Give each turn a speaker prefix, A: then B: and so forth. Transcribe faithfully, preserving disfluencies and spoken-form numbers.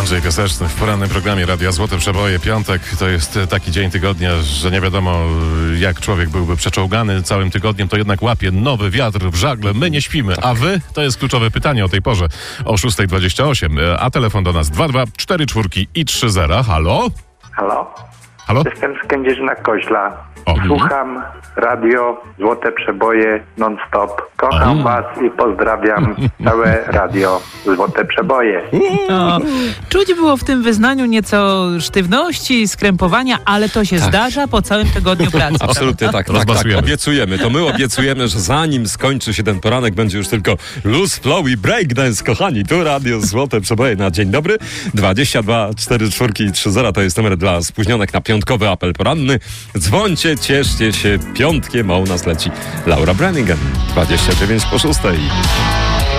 A: Andrzej Piaseczny w porannym programie Radia Złote Przeboje. Piątek to jest taki dzień tygodnia, że nie wiadomo, jak człowiek byłby przeczołgany całym tygodniem, to jednak łapie nowy wiatr w żagle. My nie śpimy. A wy? To jest kluczowe pytanie o tej porze. O szósta dwadzieścia osiem. A telefon do nas dwa dwa cztery cztery i trzy zero. Halo?
B: Halo?
A: Halo?
B: Jestem z Kędzierzyna Koźla.
A: O.
B: Słucham radio Złote Przeboje non-stop. Kocham was i pozdrawiam całe radio Złote Przeboje.
C: No, czuć było w tym wyznaniu nieco sztywności, skrępowania, ale to się
D: Tak.
C: zdarza po całym tygodniu pracy.
D: Absolutnie tak, tak, tak,
A: Rozbasujemy.
D: obiecujemy. To my obiecujemy, że zanim skończy się ten poranek, będzie już tylko luz, flow i breakdance, kochani. Tu Radio Złote Przeboje na dzień dobry. dwadzieścia dwa cztery cztery i trzy zero to jest numer dla spóźnionych na piątkowy apel poranny. Dzwońcie, cieszcie się piątkiem, a u nas leci Laura Brannigan. dwadzieścia dziewięć po szóstej.